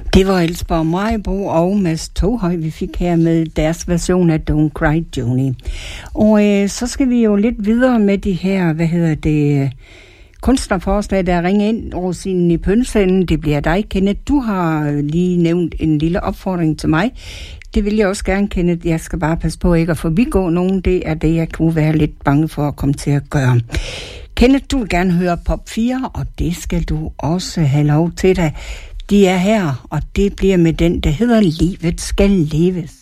Det var Elsborg Maribo og Mads Toghøj, vi fik her med deres version af Don't Cry Joni. Og så skal vi jo lidt videre med de her, kunstnerforslag, der ringer ind over sin i pønsenden. Det bliver dig, Kenneth. Du har lige nævnt en lille opfordring til mig. Det vil jeg også gerne, Kenneth. Jeg skal bare passe på ikke at forbigå nogen. Det er det, jeg kunne være lidt bange for at komme til at gøre. Kenneth, du vil gerne høre Pop 4, og det skal du også have lov til dig. De er her, og det bliver med den, der hedder Livet skal leves.